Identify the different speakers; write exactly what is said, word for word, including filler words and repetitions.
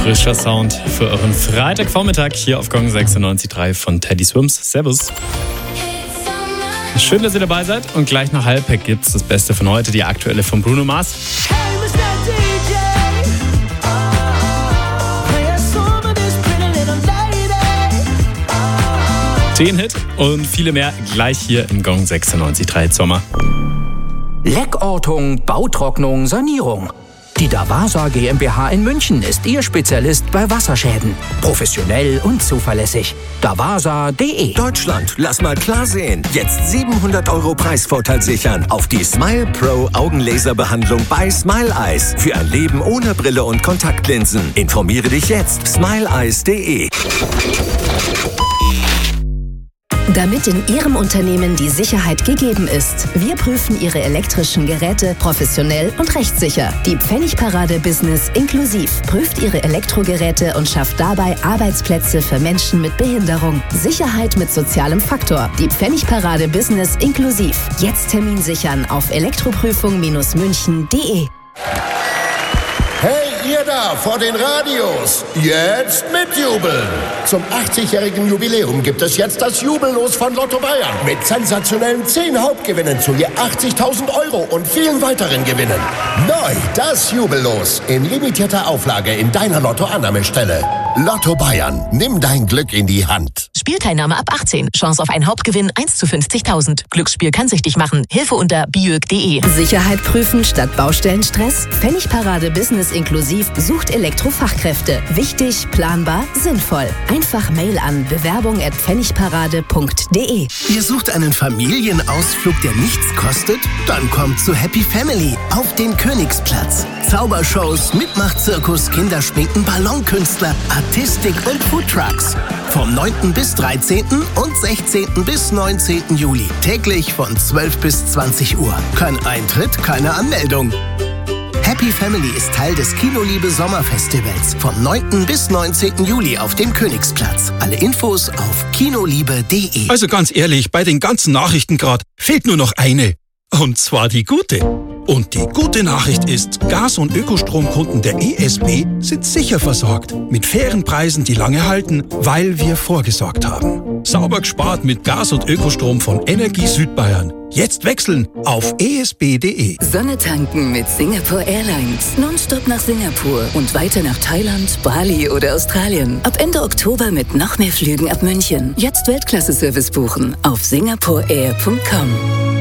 Speaker 1: Frischer Sound für euren Freitagvormittag hier auf Gong sechsundneunzig Komma drei von Teddy Swims. Servus. Schön, dass ihr dabei seid. Und gleich nach halb gibt es das Beste von heute, die aktuelle von Bruno Mars. Den Hit und viele mehr gleich hier im Gong sechsundneunzig Komma drei Sommer.
Speaker 2: Leckortung, Bautrocknung, Sanierung. Die Davasa GmbH in München ist Ihr Spezialist bei Wasserschäden. Professionell und zuverlässig. davasa punkt de.
Speaker 3: Deutschland, lass mal klar sehen. Jetzt siebenhundert Euro Preisvorteil sichern auf die Smile Pro Augenlaserbehandlung bei Smile Eyes. Für ein Leben ohne Brille und Kontaktlinsen. Informiere dich jetzt. smile eyes punkt de.
Speaker 4: Damit in Ihrem Unternehmen die Sicherheit gegeben ist. Wir prüfen Ihre elektrischen Geräte professionell und rechtssicher. Die Pfennigparade Business inklusiv prüft Ihre Elektrogeräte und schafft dabei Arbeitsplätze für Menschen mit Behinderung. Sicherheit mit sozialem Faktor. Die Pfennigparade Business inklusiv. Jetzt Termin sichern auf elektroprüfung München punkt de.
Speaker 5: Hey, ihr da vor den Radios, jetzt mitjubeln! Zum achtzigjährigen Jubiläum gibt es jetzt das Jubellos von Lotto Bayern. Mit sensationellen zehn Hauptgewinnen zu je achtzigtausend Euro und vielen weiteren Gewinnen. Neu, das Jubellos in limitierter Auflage in deiner Lotto-Annahmestelle. Lotto Bayern, nimm dein Glück in die Hand.
Speaker 6: Spielteilnahme ab achtzehn. Chance auf einen Hauptgewinn eins zu fünfzigtausend. Glücksspiel kann süchtig machen. Hilfe unter biög punkt de.
Speaker 4: Sicherheit prüfen statt Baustellenstress? Pfennigparade Business inklusiv sucht Elektrofachkräfte. Wichtig, planbar, sinnvoll. Einfach Mail an bewerbung at pfennigparade punkt de.
Speaker 7: Ihr sucht einen Familienausflug, der nichts kostet? Dann kommt zu Happy Family auf den Königsplatz. Zaubershows, Mitmachzirkus, Kinderschminken, Ballonkünstler, Artistik und Foodtrucks. Vom neunten bis dreizehnten und sechzehnten bis neunzehnten Juli. Täglich von zwölf bis zwanzig Uhr. Kein Eintritt, keine Anmeldung. Happy Family ist Teil des Kinoliebe Sommerfestivals vom neunten bis neunzehnten Juli auf dem Königsplatz. Alle Infos auf kinoliebe punkt de.
Speaker 8: Also ganz ehrlich, bei den ganzen Nachrichten gerade fehlt nur noch eine. Und zwar die gute. Und die gute Nachricht ist, Gas- und Ökostromkunden der E S B sind sicher versorgt. Mit fairen Preisen, die lange halten, weil wir vorgesorgt haben. Sauber gespart mit Gas- und Ökostrom von Energie Südbayern. Jetzt wechseln auf e s b punkt de.
Speaker 9: Sonne tanken mit Singapore Airlines. Nonstop nach Singapur und weiter nach Thailand, Bali oder Australien. Ab Ende Oktober mit noch mehr Flügen ab München. Jetzt Weltklasse-Service buchen auf singapore air punkt com.